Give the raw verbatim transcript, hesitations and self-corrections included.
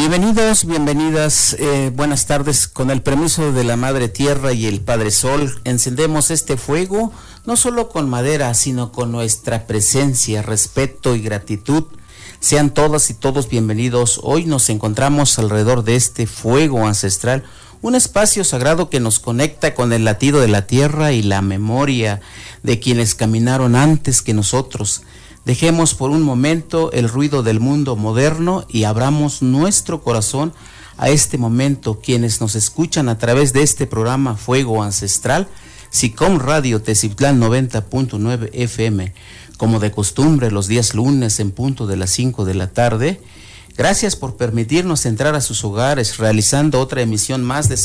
Bienvenidos, bienvenidas, eh, buenas tardes. Con el permiso de la Madre Tierra y el Padre Sol, encendemos este fuego, no solo con madera, sino con nuestra presencia, respeto y gratitud. Sean todas y todos bienvenidos. Hoy nos encontramos alrededor de este fuego ancestral, un espacio sagrado que nos conecta con el latido de la tierra y la memoria de quienes caminaron antes que nosotros. Dejemos por un momento el ruido del mundo moderno y abramos nuestro corazón a este momento. Quienes nos escuchan a través de este programa Fuego Ancestral, SICOM Radio Teciutlán noventa punto nueve F M, como de costumbre los días lunes en punto de las cinco de la tarde. Gracias por permitirnos entrar a sus hogares realizando otra emisión más de